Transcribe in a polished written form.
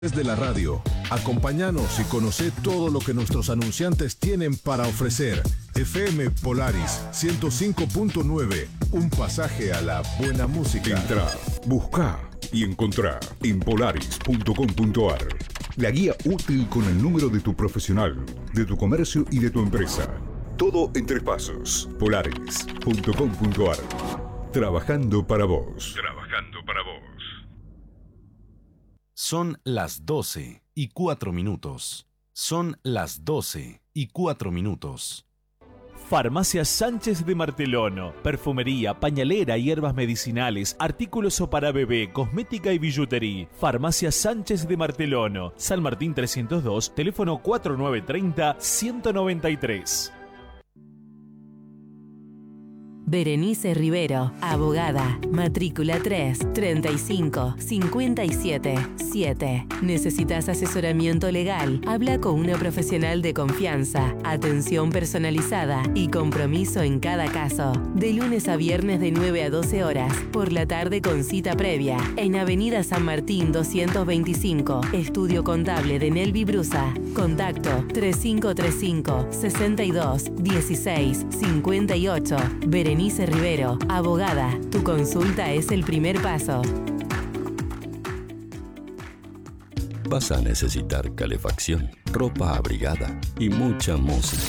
de la radio. Acompáñanos y conoce todo lo que nuestros anunciantes tienen para ofrecer. FM Polaris 105.9, un pasaje a la buena música. Entra, busca y encontrá en polaris.com.ar la guía útil con el número de tu profesional, de tu comercio y de tu empresa. Todo en 3 pasos. Polaris.com.ar. Trabajando para vos. Trabajando para vos. Son las 12:04. Son las 12:04. Farmacia Sánchez de Martelón. Perfumería, pañalera, hierbas medicinales, artículos para bebé, cosmética y billutería. Farmacia Sánchez de Martelón. San Martín 302, teléfono 4930-193. Berenice Rivero, abogada, matrícula 3 35 57 7. ¿Necesitas asesoramiento legal? Habla con una profesional de confianza, atención personalizada y compromiso en cada caso. De lunes a viernes de 9 a 12 horas, por la tarde con cita previa, en Avenida San Martín 225, Estudio Contable de Nelvi Brusa. Contacto 3535 62 16 58. Berenice Rivero, abogada. Tu consulta es el primer paso. Vas a necesitar calefacción, ropa abrigada y mucha música.